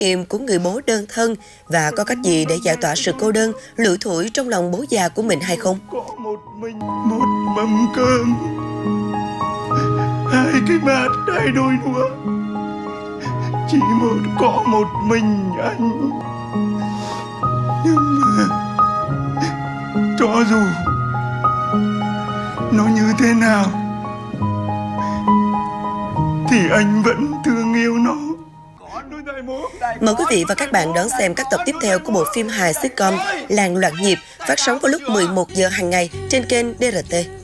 nghiệm của người bố đơn thân và có cách gì để giải tỏa sự cô đơn, lủi thủi trong lòng bố già của mình hay không? Có một mình, một mâm cơm, hai cái bát, hai đôi đũa, chỉ có một mình anh. Nhưng mà cho dù nó như thế nào thì anh vẫn thương yêu nó. Mời quý vị và các bạn đón xem các tập tiếp theo của bộ phim hài sitcom Làng Loạn Nhịp, phát sóng vào lúc 11 giờ hàng ngày trên kênh DRT.